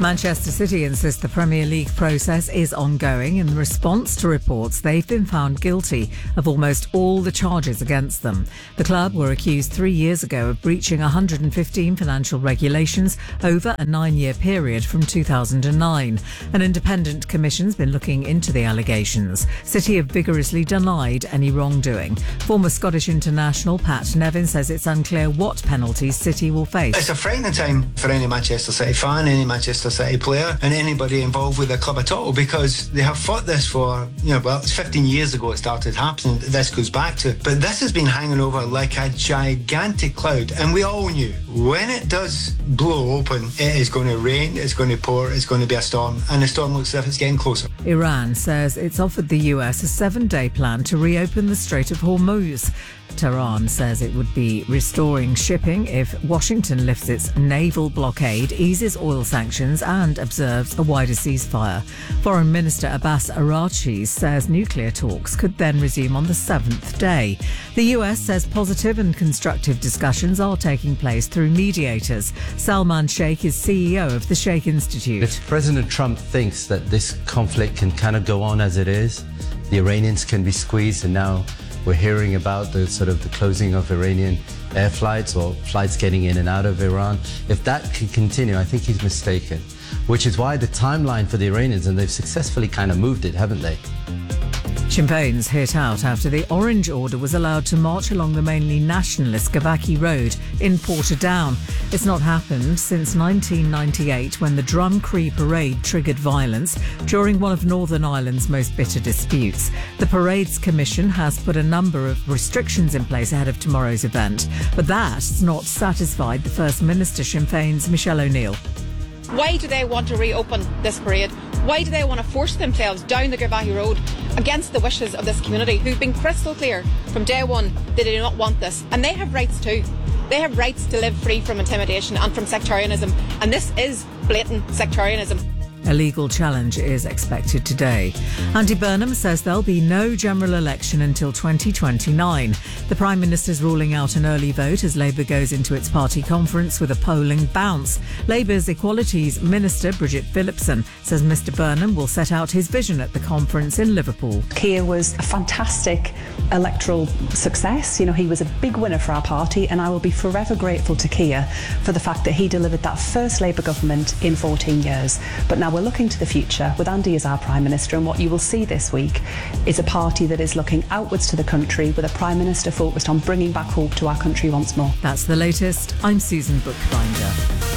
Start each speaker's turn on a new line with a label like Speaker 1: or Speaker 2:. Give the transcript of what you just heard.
Speaker 1: Manchester City insist the Premier League process is ongoing in response to reports they've been found guilty of almost all the charges against them. The club were accused 3 years ago of breaching 115 financial regulations over a 9-year period from 2009. An independent commission's been looking into the allegations. City have vigorously denied any wrongdoing. Former Scottish international Pat Nevin says it's unclear what penalties City will face.
Speaker 2: It's a frightening time for any Manchester City fan, any Manchester City player and anybody involved with the club at all, because they have fought this for, it's 15 years ago it started happening, this goes back to, but this has been hanging over like a gigantic cloud, and we all knew when it does blow open, it is going to rain, it's going to pour, it's going to be a storm, and the storm looks as if it's getting closer.
Speaker 1: Iran says it's offered the US a 7-day plan to reopen the Strait of Hormuz. Tehran says it would be restoring shipping if Washington lifts its naval blockade, eases oil sanctions and observes a wider ceasefire. Foreign Minister Abbas Araghchi says nuclear talks could then resume on the 7th day. The US says positive and constructive discussions are taking place through mediators. Salman Sheikh is CEO of the Sheikh Institute.
Speaker 3: If President Trump thinks that this conflict can kind of go on as it is, the Iranians can be squeezed, and now we're hearing about the closing of Iranian air flights or flights getting in and out of Iran. If that can continue, I think he's mistaken, which is why the timeline for the Iranians, and they've successfully kind of moved it, haven't they?
Speaker 1: Sinn Féin's hit out after the Orange Order was allowed to march along the mainly nationalist Gavaki Road in Portadown. It's not happened since 1998, when the Drum Cree parade triggered violence during one of Northern Ireland's most bitter disputes. The Parades Commission has put a number of restrictions in place ahead of tomorrow's event, but that's not satisfied the First Minister, Sinn Féin's Michelle O'Neill.
Speaker 4: Why do they want to reopen this parade? Why do they want to force themselves down the Gavaki Road against the wishes of this community, who've been crystal clear from day one that they do not want this? And they have rights too. They have rights to live free from intimidation and from sectarianism. And this is blatant sectarianism.
Speaker 1: A legal challenge is expected today. Andy Burnham says there'll be no general election until 2029. The Prime Minister's ruling out an early vote as Labour goes into its party conference with a polling bounce. Labour's Equalities Minister Bridget Phillipson says Mr Burnham will set out his vision at the conference in Liverpool.
Speaker 5: Keir was a fantastic electoral success. He was a big winner for our party, and I will be forever grateful to Keir for the fact that he delivered that first Labour government in 14 years. But now we're looking to the future with Andy as our Prime Minister, and what you will see this week is a party that is looking outwards to the country with a Prime Minister focused on bringing back hope to our country once more.
Speaker 1: That's the latest. I'm Susan Bookbinder.